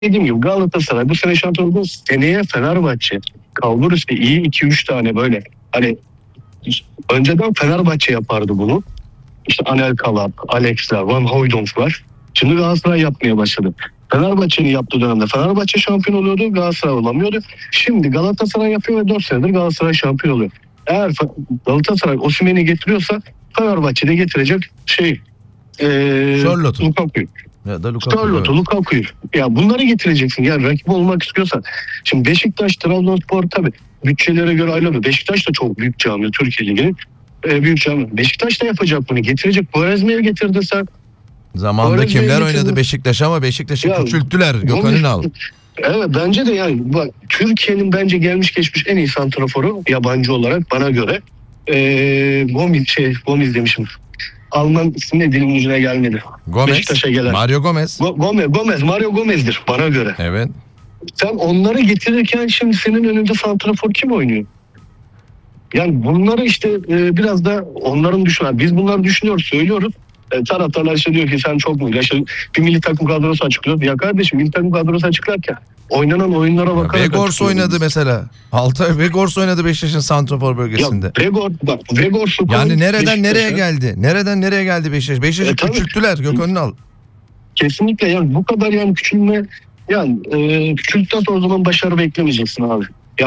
dediğim gibi Galatasaray bu sene şampiyon oldu. Seneye Fenerbahçe kalbur üstü iyi 2-3 tane böyle hani önceden Fenerbahçe yapardı bunu. İşte Anelka'lar, Alex'ler, Van Hooydonk'lar. Şimdi Galatasaray yapmaya başladı. Fenerbahçe'nin yaptığı dönemde Fenerbahçe şampiyon oluyordu, Galatasaray olamıyordu. Şimdi Galatasaray yapıyor ve 4 senedir Galatasaray şampiyon oluyor. Eğer Galatasaray Osimhen'i getiriyorsa Fenerbahçe'de getirecek Charlotte'u. Lukaku'yu. Ya da Lukaku. Charlotte'u, Lukaku'yu. Ya bunları getireceksin. Yani rakip olmak istiyorsan. Şimdi Beşiktaş, Trabzonspor tabii bütçelere göre ayrılıyor. Beşiktaş da çok büyük cami. Türkiye Ligi'nin büyük cami. Beşiktaş da yapacak bunu. Getirecek. Quaresma'yı getirdin sen. Zamanında kimler oynadı Beşiktaş ama Beşiktaş'ı küçülttüler. Gökhan Ünal. Evet bence de yani bak Türkiye'nin bence gelmiş geçmiş en iyi santraforu yabancı olarak bana göre Gomis demişim. Alman ismi dilimin ucuna gelmedi. Beşiktaş'a gelen. Mario Gomez. Mario Gomez'dir bana göre. Evet. Sen onları getirirken şimdi senin önünde santrafor kim oynuyor? Yani bunları işte biraz da onların düşünüyor. Biz bunları düşünüyoruz, söylüyoruz. Taraftarlar işte diyor ki sen çok mu? İşte bir milli takım kadrosu açıklıyor. Ya kardeşim milli takım kadrosu açıklarken oynanan oyunlara bakarak Vegors oynadı mesela. Altay Vegors oynadı Beşiktaş'ın santrafor bölgesinde. Ya Vegors yani nereden nereye geldi? Nereden nereye geldi Beşiktaş? Beşiktaş'ı küçülttüler Gökhan Ünal. Kesinlikle yani bu kadar yani küçülme yani küçüldükten sonra o zaman başarı beklemeyeceksin abi. Ya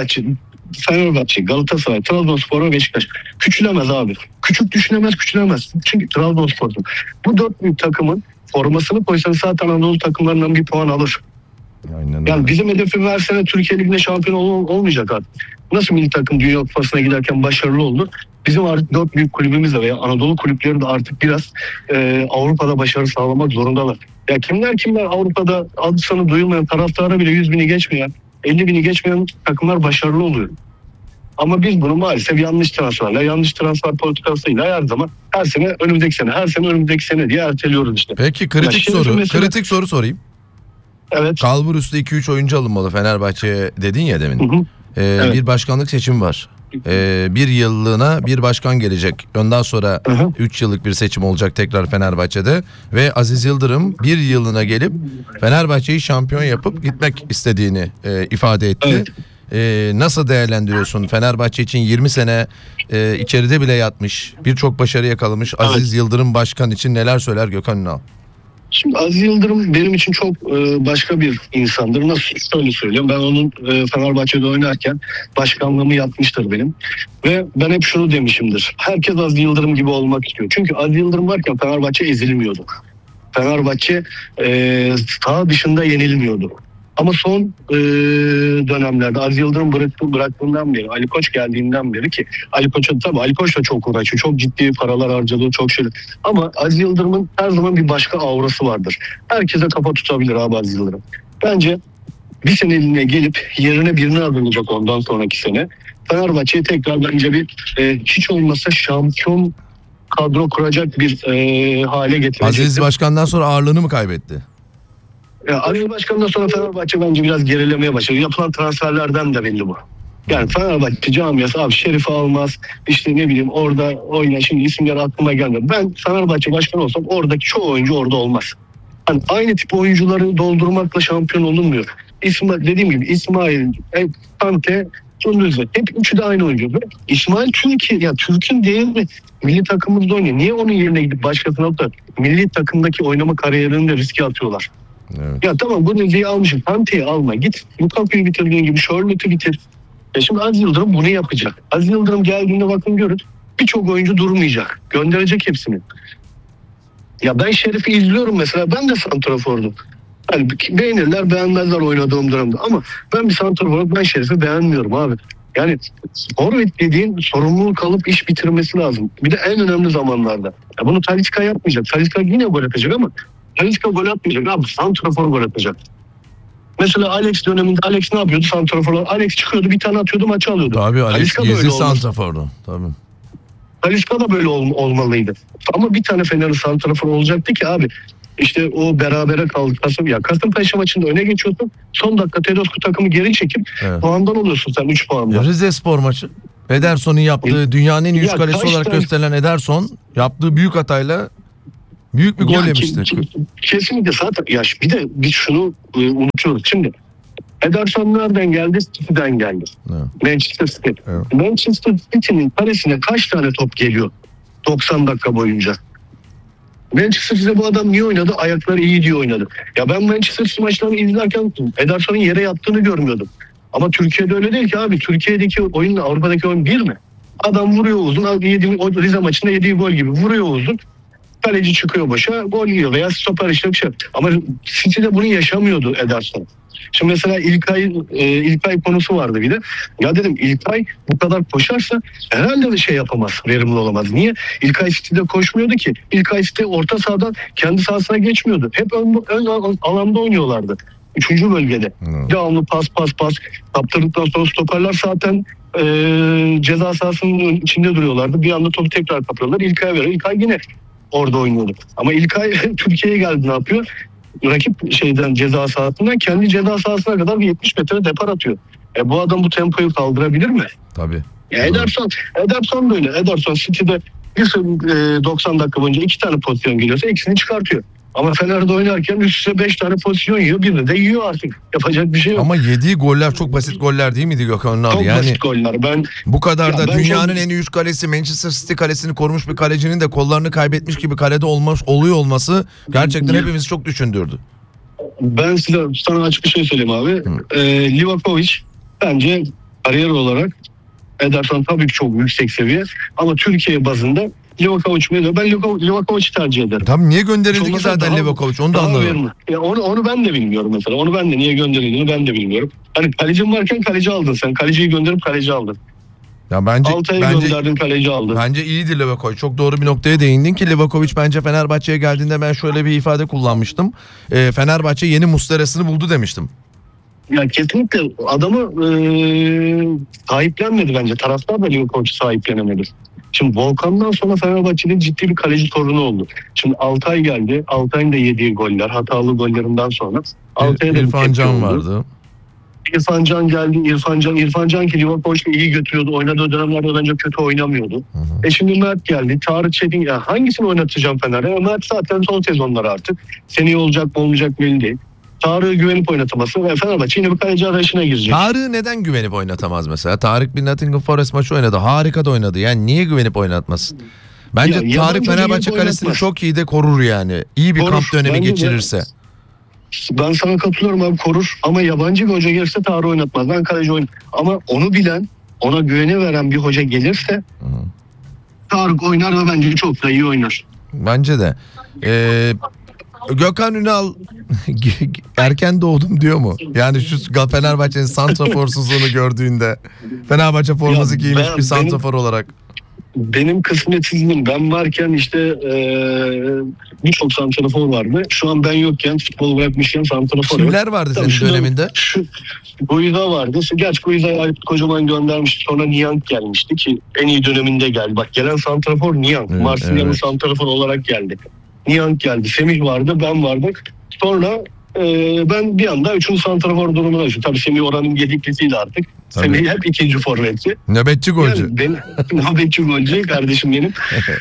Fenerbahçe, Galatasaray, Trabzonspor ve Beşiktaş küçülemez abi. Küçük düşünemez, küçülemez. Çünkü Trabzonspor'un bu 4 büyük takımın formasını koysanız zaten Anadolu takımlarından bir puan alır. Aynen. Yani bizim hedefim her sene Türkiye Ligi'nde şampiyon olmayacak abi. Nasıl milli takım Dünya Kupası'na giderken başarılı oldu? Bizim artık 4 büyük kulübümüz de veya Anadolu kulüpleri de artık biraz Avrupa'da başarı sağlamak zorundalar. Ya kimler Avrupa'da adı sanı duyulmayan taraftara bile 100.000'i geçmeyen 50.000'i geçmeyen takımlar başarılı oluyor. Ama biz bunu maalesef yanlış transferler, yanlış transfer politikasıyla her zaman her sene önümüzdeki sene diye erteliyoruz işte. Peki kritik soru sorayım. Evet. Kalbur üstü 2-3 oyuncu alınmalı Fenerbahçe dedin ya demin. Hı hı. Evet. Bir başkanlık seçimi var. Bir yıllığına bir başkan gelecek. Ondan sonra 3 yıllık bir seçim olacak tekrar Fenerbahçe'de. Ve Aziz Yıldırım bir yıllığına gelip Fenerbahçe'yi şampiyon yapıp gitmek istediğini ifade etti. Evet. Nasıl değerlendiriyorsun? Fenerbahçe için 20 sene içeride bile yatmış, birçok başarı yakalamış Aziz Yıldırım başkan için neler söyler Gökhan Ünal? Şimdi Aziz Yıldırım benim için çok başka bir insandır. Nasıl şöyle söyleyeyim. Ben onun Fenerbahçe'de oynarken başkanlığımı yapmıştır benim. Ve ben hep şunu demişimdir. Herkes Aziz Yıldırım gibi olmak istiyor. Çünkü Aziz Yıldırım varken Fenerbahçe ezilmiyordu. Fenerbahçe saha dışında yenilmiyordu. Ama son dönemlerde Aziz Yıldırım bıraktığından beri, Ali Koç geldiğinden beri ki Ali Koç da çok uğraşıyor. Çok ciddi paralar harcadığı çok şey. Ama Aziz Yıldırım'ın her zaman bir başka aurası vardır. Herkese kafa tutabilir abi Aziz Yıldırım. Bence bir seneliğine gelip yerine birini alınacak ondan sonraki sene. Fenerbahçe'ye tekrar bence bir hiç olmazsa şampiyon kadro kuracak bir hale getirecek. Aziz Başkan'dan sonra ağırlığını mı kaybetti? Ya Aziz Başkan'dan sonra Fenerbahçe bence biraz gerilemeye başladı. Yapılan transferlerden de belli bu. Yani Fenerbahçe camiası abi Şerif'i almaz. İşte ne bileyim orada oynayan şimdi isimler aklıma gelmiyor. Ben Fenerbahçe başkanı olsam oradaki çoğu oyuncu orada olmaz. Hani aynı tip oyuncuları doldurmakla şampiyon olunmuyor. Dediğim gibi İsmail, Kante, Cunduz'da hep üçü de aynı oyuncu. İsmail Türk'ün değerini milli takımımızda oynuyor. Niye onun yerine gidip başkasına alıp da milli takımdaki oynama kariyerini de riske atıyorlar? Evet. Ya tamam bu neziyi almışım. Kante'yi alma. Git Lukaku'yu bitirdiğin gibi Charlotte'u bitir. Şimdi Aziz Yıldırım bunu yapacak. Aziz Yıldırım geldiğinde bakın görün. Birçok oyuncu durmayacak. Gönderecek hepsini. Ya ben Şerif'i izliyorum mesela. Ben de santrafordum. Hani beğenirler beğenmezler oynadığım dönemde. Ama ben bir santrafor ben Şerif'i beğenmiyorum abi. Yani forvet dediğin sorumluluk alıp iş bitirmesi lazım. Bir de en önemli zamanlarda. Ya bunu Talisca yapmayacak. Talisca yine gol atacak ama Talisca gol atmayacak abi. Santrafor gol atacak. Mesela Alex döneminde Alex ne yapıyordu santraforlar? Alex çıkıyordu bir tane atıyordu maçı alıyordu. Tabii Alex gizli santrafordu. Tabii. Talisca da böyle olmalıydı. Ama bir tane Fener'in santrafor olacaktı ki abi. İşte o berabere kaldı. Kasımpaşa maçında öne geçiyorsun. Son dakika Tedesco takımı geri çekip puandan oluyorsun sen 3 puandan. Rizespor maçı. Ederson'un yaptığı dünyanın en iyi 3 kalesi olarak gösterilen Ederson yaptığı büyük hatayla Büyük bir gol Ya yemişti. Kesinlikle zaten. Ya bir de biz şunu unutuyoruz. Şimdi Ederson nereden geldi? City'den geldi. Evet. Manchester City. Evet. Manchester City'nin kalesine kaç tane top geliyor 90 dakika boyunca? Manchester City'de bu adam niye oynadı? Ayakları iyi diye oynadı. Ya ben Manchester City maçlarını izlerken Ederson'un yere yattığını görmüyordum. Ama Türkiye'de öyle değil ki abi. Türkiye'deki oyunla Avrupa'daki oyun bir mi? Adam vuruyor uzun. O Rize maçında yediği gol gibi vuruyor uzun. Kaleci çıkıyor başa, gol yiyor veya stoper işte bir şey. Ama City'de bunu yaşamıyordu Ederson. Şimdi mesela İlkay konusu vardı bir de. Ya dedim İlkay bu kadar koşarsa herhalde bir şey yapamaz, verimli olamaz. Niye? İlkay City'de koşmuyordu ki. İlkay City orta sahadan kendi sahasına geçmiyordu. Hep ön alanda oynuyorlardı. 3. bölgede. Devamlı pas. Kaptırdıktan sonra stoperler zaten ceza sahasının içinde duruyorlardı. Bir anda topu tekrar kapıyorlar. İlkay'a veriyor. İlkay yine orada oynuyordu. Ama İlkay Türkiye'ye geldi, ne yapıyor? Rakip ceza sahasından kendi ceza sahasına kadar bir 70 metre depar atıyor. Bu adam bu tempoyu kaldırabilir mi? Tabii. Ya Ederson böyle. Ederson City'de 90 dakika boyunca 2 tane pozisyon geliyorsa ikisini çıkartıyor. Ama Fener'de oynarken üst üste 5 tane pozisyon yiyor. Birini de yiyor artık. Yapacak bir şey yok. Ama yediği goller çok basit goller değil miydi Gökhan Ünal? Çok Yani basit goller. bu kadar da dünyanın çok... en iyi 3 kalesi Manchester City kalesini korumuş bir kalecinin de kollarını kaybetmiş gibi kalede olması gerçekten hepimizi çok düşündürdü. Ben sana açık bir şey söyleyeyim abi. Livakovic bence kariyer olarak Ederson tabii ki çok yüksek seviye ama Türkiye bazında Livakovic mi diyor? Ben Livakovic'i tercih ederim. Tam niye gönderildi ki zaten Livakovic? Onu da anlamadım. Onu ben de bilmiyorum mesela. Onu ben de niye gönderildiğini ben de bilmiyorum. Hani kalecin varken kaleci aldın sen. Kaleciyi gönderip kaleci aldın. Ya bence gönderdin, kaleci aldın. Bence iyiydi Livakovic. Çok doğru bir noktaya değindin ki Livakovic bence Fenerbahçe'ye geldiğinde ben şöyle bir ifade kullanmıştım. Fenerbahçe yeni Muslera'sını buldu demiştim. Ya kesinlikle adamı sahiplenmedi bence. Taraftar da Livakovic'i sahiplenemedi. Şimdi Volkan'dan sonra Fenerbahçe'nin ciddi bir kaleci sorunu oldu. Şimdi Altay geldi. Altay'ın da yediği goller, hatalı gollerinden sonra. Altay'a da İrfan Can vardı. İrfan Can geldi. İrfan Can ki Livakovic'i iyi götürüyordu. Oynadığı dönemlerde bence kötü oynamıyordu. Şimdi Mert geldi. Tarık Çetin. Ya hangisini oynatacağım Fener'e? Mert zaten son sezonlar artık. Seneye olacak mı olmayacak belli değil. Tarık'ı güvenip oynataması ve Fenerbahçe yine bir kaleci arayışına girecek. Tarık'ı neden güvenip oynatamaz mesela? Tarık bir Nottingham Forest maçı oynadı. Harika da oynadı. Yani niye güvenip oynatmasın? Bence Tarık Fenerbahçe kalesini çok iyi de korur yani. İyi bir kamp dönemi geçirirse. Ben sana katılıyorum abi, korur. Ama yabancı bir hoca gelirse Tarık oynatmaz. Ben kaleci oynatmam. Ama onu bilen, ona güveni veren bir hoca gelirse Tarık oynar ve bence çok da iyi oynar. Bence de. Gökhan Ünal erken doğdum diyor mu? Yani şu Fenerbahçe'nin santraforsuzluğunu gördüğünde Fenerbahçe forması giymiş bir santrafor olarak. Benim kısmetsizliğim, ben varken işte birçok santrafor vardı. Şu an ben yokken, futbol bırakmışken santrafor yok. Kimler vardı senin döneminde? Guiza vardı. Gerçi Guiza'yı Kocaman göndermişti. Sonra Niang gelmişti ki en iyi döneminde geldi. Bak gelen santrafor Niang. Evet, Marsilya'nın santrafor olarak geldi. Niang geldi. Semih vardı, ben vardık. Sonra ben bir anda 3. santrafor durumuna düştüm. Tabii Semih oranın gediklisiydi artık. Tabii. Semih hep 2. forvetçi. Nöbetçi golcü. Yani nöbetçi golcü kardeşim benim.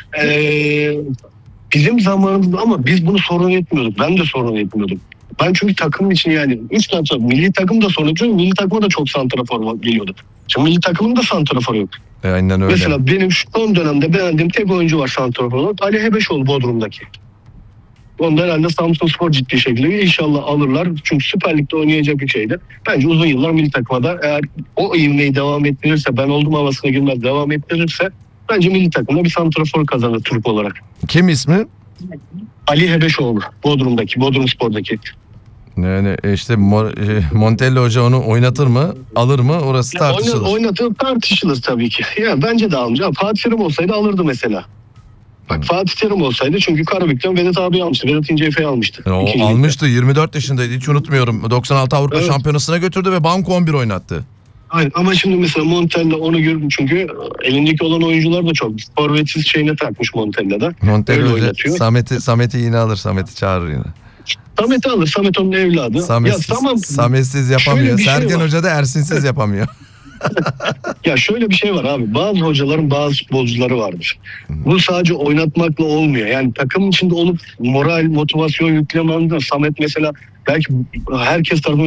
Bizim zamanımızda ama biz bunu sorun etmiyorduk. Ben de sorun etmiyordum. Ben çünkü takımın için yani 3 santrafor. Milli takım da sorun ediyor. Milli takıma da çok santrafor geliyordu. Şimdi milli takımın da santrafor yok. Aynen öyle. Mesela benim şu son dönemde beğendiğim tek oyuncu var santrafor olarak. Ali Hebeşoğlu Bodrum'daki. Onda herhalde Samsunspor ciddi şekilde inşallah alırlar. Çünkü Süper Lig'de oynayacak bir şeydi. Bence uzun yıllar milli takıma da eğer o ivmeyi devam ettirirse, ben oldum havasına girmez devam ettirirse bence milli takımda bir santrafor kazanır Türk olarak. Kim ismi? Ali Hebeşoğlu Bodrum'daki, Bodrumspor'daki. Yani işte Montella Hoca onu oynatır mı, alır mı, orası tartışılır. Oynatır, tartışılır tabii ki. Ya bence de almayacağım. Fatih Terim olsaydı alırdı mesela. Bak Fatih Terim olsaydı, çünkü Karabük'ten Vedat abi almıştı. Vedat İnceefe'yi almıştı. O almıştı. 24 yaşındaydı. Hiç unutmuyorum. 96 Avrupa Şampiyonası'na götürdü ve Banko 11 oynattı. Aynen. Ama şimdi mesela Montella onu gördüm, çünkü elindeki olan oyuncular da çok. Forvetsiz şeyine takmış Montella'da. Montella Samet'i yine alır. Samet'i çağırır yine. Samet'i alır. Samet onun evladı. Sametsiz yapamıyor. Sergen Hoca da Ersin'siz yapamıyor. Ya şöyle bir şey var abi. Bazı hocaların bazı futbolcuları vardır. Bu sadece oynatmakla olmuyor. Yani takım içinde olup moral, motivasyon yüklemen de Samet mesela belki herkes tarafından